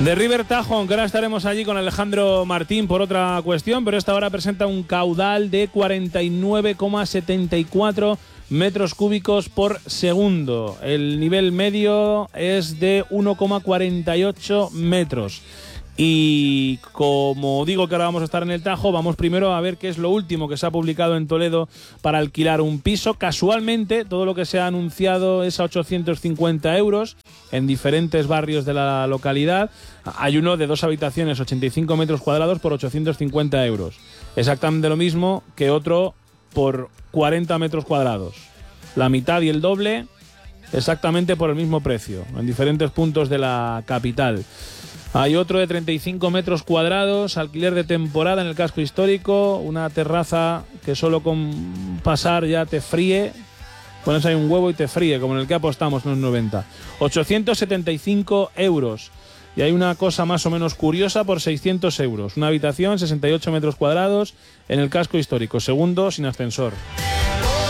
De River Tajo, aunque ahora estaremos allí con Alejandro Martín por otra cuestión, pero esta hora presenta un caudal de 49,74 metros cúbicos por segundo. El nivel medio es de 1,48 metros. Y como digo que ahora vamos a estar en el Tajo, vamos primero a ver qué es lo último que se ha publicado en Toledo para alquilar un piso. Casualmente, todo lo que se ha anunciado es a 850 euros en diferentes barrios de la localidad. Hay uno de 2 habitaciones, 85 metros cuadrados por 850 euros. Exactamente lo mismo que otro por 40 metros cuadrados. La mitad y el doble, exactamente por el mismo precio, en diferentes puntos de la capital. Hay otro de 35 metros cuadrados, alquiler de temporada en el casco histórico, una terraza que solo con pasar ya te fríe, pones ahí un huevo y te fríe, como en el que apostamos en los 90. 875 euros. Y hay una cosa más o menos curiosa por 600 euros. Una habitación, 68 metros cuadrados, en el casco histórico, segundo sin ascensor.